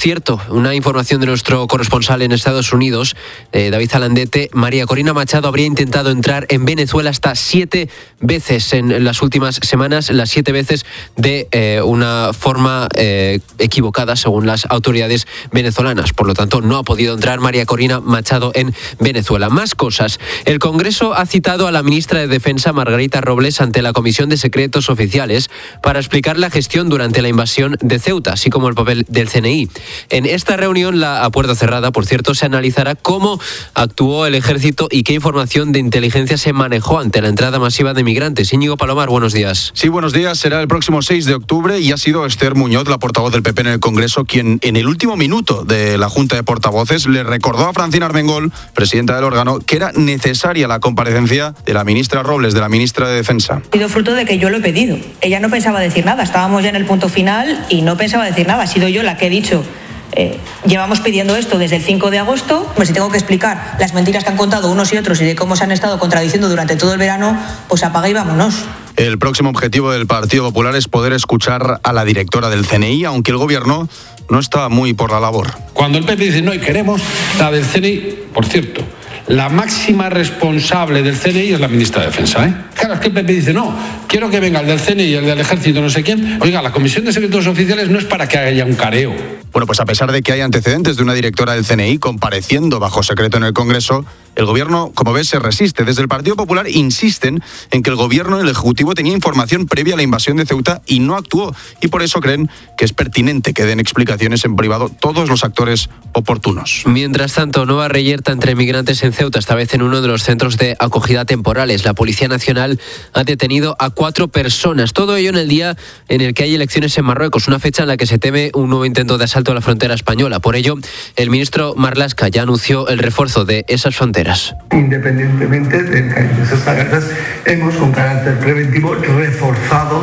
cierto, una información de nuestro corresponsal en Estados Unidos, David Zalandete, María Corina Machado habría intentado entrar en Venezuela hasta 7 veces en las últimas semanas, las 7 veces de una forma equivocada según las autoridades venezolanas. Por lo tanto, no ha podido entrar María Corina Machado en Venezuela. Más cosas. El Congreso ha citado a la ministra de Defensa, Margarita Robles, ante la Comisión de Secretos Oficiales para explicar la gestión durante la invasión de Ceuta, así como el papel del CNI. En esta reunión, a puerta cerrada, por cierto, se analizará cómo actuó el ejército y qué información de inteligencia se manejó ante la entrada masiva de migrantes. Íñigo Palomar, buenos días. Sí, buenos días. Será el próximo 6 de octubre y ha sido Esther Muñoz, la portavoz del PP en el Congreso, quien en el último minuto de la Junta de Portavoces le recordó a Francina Armengol, presidenta del órgano, que era necesaria la comparecencia de la ministra Robles, de la ministra de Defensa. Ha sido fruto de que yo lo he pedido. Ella no pensaba decir nada, estábamos ya en el punto final y no pensaba decir nada. Ha sido yo la que he dicho, llevamos pidiendo esto desde el 5 de agosto. Pues si tengo que explicar las mentiras que han contado unos y otros y de cómo se han estado contradiciendo durante todo el verano, pues apaga y vámonos. El próximo objetivo del Partido Popular es poder escuchar a la directora del CNI, aunque el gobierno no está muy por la labor. Cuando el PP dice no y queremos la del CNI, por cierto, la máxima responsable del CNI es la ministra de Defensa, Claro, es que el PP dice no, quiero que venga el del CNI y el del Ejército, no sé quién. Oiga, la Comisión de Secretos Oficiales no es para que haya un careo. Bueno, pues a pesar de que hay antecedentes de una directora del CNI compareciendo bajo secreto en el Congreso, el gobierno, como ves, se resiste. Desde el Partido Popular insisten en que el gobierno y el Ejecutivo tenía información previa a la invasión de Ceuta y no actuó. Y por eso creen que es pertinente que den explicaciones en privado todos los actores oportunos. Mientras tanto, nueva reyerta entre migrantes en Ceuta, esta vez en uno de los centros de acogida temporales. La Policía Nacional ha detenido a 4 personas. Todo ello en el día en el que hay elecciones en Marruecos, una fecha en la que se teme un nuevo intento de asalto a la frontera española. Por ello, el ministro Marlaska ya anunció el refuerzo de esas fronteras. Independientemente de que hay esas alertas, hemos con carácter preventivo reforzado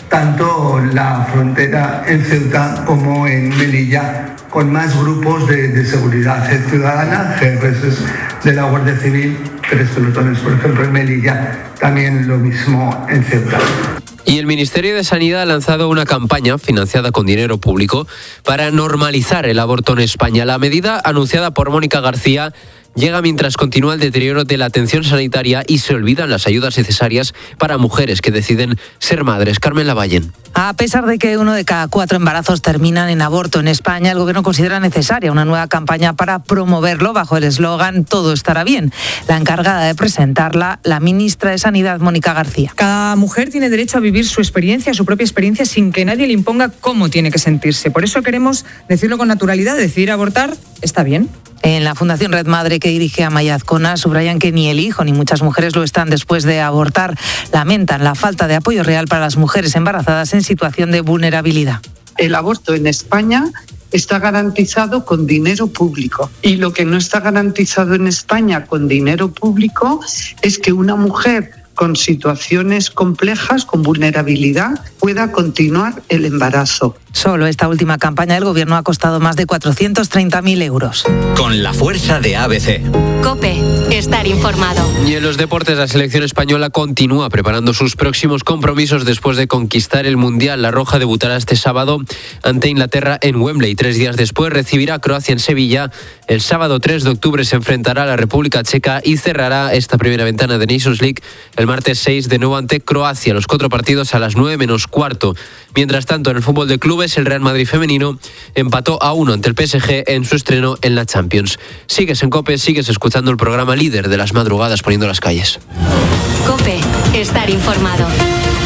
tanto la frontera en Ceuta como en Melilla, con más grupos de seguridad ciudadana, GRS de la Guardia Civil, 3 pelotones, por ejemplo, en Melilla, también lo mismo en Ceuta. Y el Ministerio de Sanidad ha lanzado una campaña financiada con dinero público para normalizar el aborto en España. La medida anunciada por Mónica García llega mientras continúa el deterioro de la atención sanitaria y se olvidan las ayudas necesarias para mujeres que deciden ser madres. Carmen Lavallen. A pesar de que 1 de cada 4 embarazos terminan en aborto en España, el Gobierno considera necesaria una nueva campaña para promoverlo bajo el eslogan Todo estará bien. La encargada de presentarla, la ministra de Sanidad, Mónica García. Cada mujer tiene derecho a vivir su experiencia, su propia experiencia, sin que nadie le imponga cómo tiene que sentirse. Por eso queremos decirlo con naturalidad, decidir abortar está bien. En la Fundación Red Madre, que dirige Amaya Azcona, subrayan que ni el hijo ni muchas mujeres lo están después de abortar. Lamentan la falta de apoyo real para las mujeres embarazadas en situación de vulnerabilidad. El aborto en España está garantizado con dinero público. Y lo que no está garantizado en España con dinero público es que una mujer con situaciones complejas, con vulnerabilidad, pueda continuar el embarazo. Solo esta última campaña del Gobierno ha costado más de 430.000 euros. Con la fuerza de ABC. COPE, estar informado. Y en los deportes, la selección española continúa preparando sus próximos compromisos después de conquistar el Mundial. La Roja debutará este sábado ante Inglaterra en Wembley. 3 días después recibirá a Croacia en Sevilla. El sábado 3 de octubre se enfrentará a la República Checa y cerrará esta primera ventana de Nations League el martes 6 de nuevo ante Croacia. Los 4 partidos a las 9 menos cuarto. Mientras tanto, en el fútbol de clubes, el Real Madrid femenino empató a 1 ante el PSG en su estreno en la Champions. Sigues en COPE, sigues escuchando el programa líder de las madrugadas poniendo las calles. COPE, estar informado.